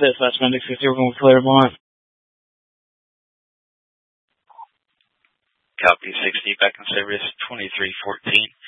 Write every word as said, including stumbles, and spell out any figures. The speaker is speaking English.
Dispatch Medic six zero one with Clairmont. Copy sixty, back in service, twenty-three fourteen.